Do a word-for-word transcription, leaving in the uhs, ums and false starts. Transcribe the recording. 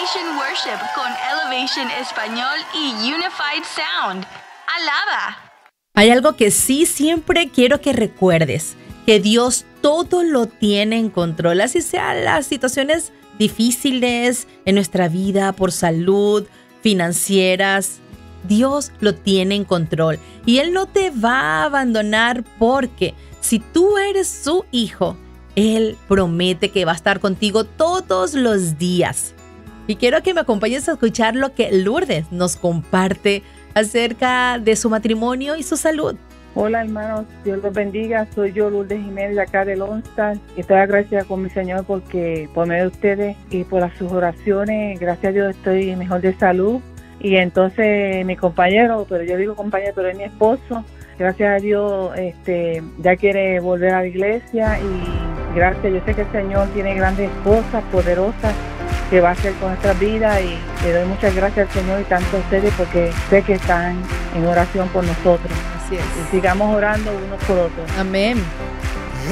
Elevation Worship con Elevation Español y Unified Sound. ¡Alaba! Hay algo que sí siempre quiero que recuerdes, que Dios todo lo tiene en control, así sean las situaciones difíciles en nuestra vida por salud, financieras. Dios lo tiene en control y Él no te va a abandonar, porque si tú eres su hijo, Él promete que va a estar contigo todos los días. Y quiero que me acompañes a escuchar lo que Lourdes nos comparte acerca de su matrimonio y su salud. Hola hermanos, Dios los bendiga. Soy yo, Lourdes Jiménez, de acá de Lonstar. Estoy agradecida con mi Señor porque por medio de ustedes y por sus oraciones, gracias a Dios estoy mejor de salud. Y entonces mi compañero, pero yo digo compañero, pero es mi esposo, gracias a Dios este, ya quiere volver a la iglesia, y gracias, yo sé que el Señor tiene grandes cosas poderosas que va a hacer con nuestra vida, y le doy muchas gracias al Señor y tanto a ustedes porque sé que están en oración por nosotros. Así es. Y sigamos orando unos por otros. Amén.